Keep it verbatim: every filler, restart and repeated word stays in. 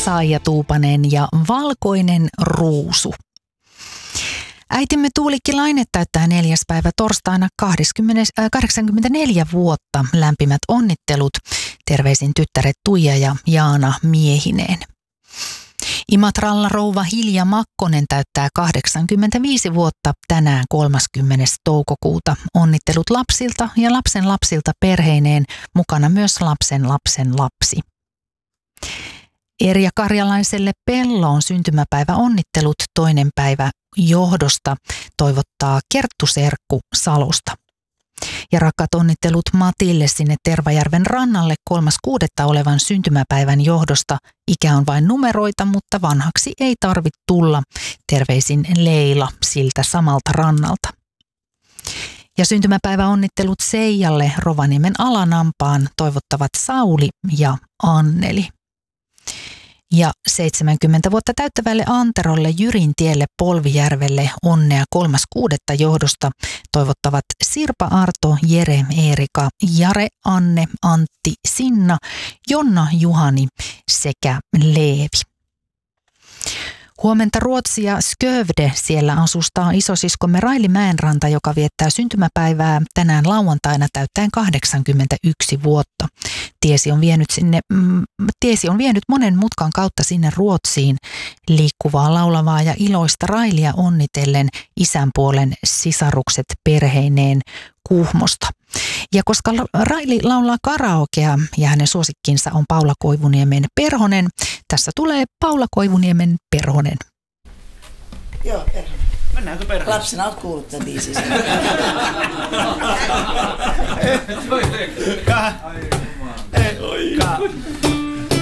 Saija Tuupanen ja Valkoinen ruusu. Äitimme Tuulikki Laine täyttää neljäs päivä torstaina kahdeksankymmentäneljä vuotta. Lämpimät onnittelut. Terveisin tyttäret Tuija ja Jaana miehineen. Imatralla rouva Hilja Makkonen täyttää kahdeksankymmentäviisi vuotta tänään kolmaskymmenes toukokuuta. Onnittelut lapsilta ja lapsen lapsilta perheineen, mukana myös lapsen lapsen lapsi. Erja Karjalaiselle Pelloon syntymäpäivä onnittelut toinen päivä johdosta toivottaa Kerttu Serkku Salosta. Ja rakkaat onnittelut Matille sinne Tervajärven rannalle kolmas kuudetta olevan syntymäpäivän johdosta. Ikä on vain numeroita, mutta vanhaksi ei tarvitse tulla. Terveisin Leila siltä samalta rannalta. Ja syntymäpäivä onnittelut Seijalle Rovaniemen Alanampaan toivottavat Sauli ja Anneli. Ja seitsemänkymmentä vuotta täyttävälle Anterolle Jyrintielle Polvijärvelle onnea kolmas kuudetta johdosta toivottavat Sirpa Arto, Jere, Eerika, Jare, Anne, Antti, Sinna, Jonna, Juhani sekä Leevi. Huomenta Ruotsia Skövde, siellä asustaa isosiskomme Raili Mäenranta, joka viettää syntymäpäivää tänään lauantaina täyttäen kahdeksankymmentäyksi vuotta. Tiesi on vienyt sinne, mm, tiesi on vienyt monen mutkan kautta sinne Ruotsiin. Liikkuvaa, laulavaa ja iloista Railia onnitellen isän puolen sisarukset perheineen Kuhmosta. Ja koska Raili laulaa karaokea ja hänen suosikkinsa on Paula Koivuniemen Perhonen, tässä tulee Paula Koivuniemen Perhonen. Joo, Perhonen. Mennäänkö Perhonen? Lapsena olet kuullut tämän biisin. Ka. Ka.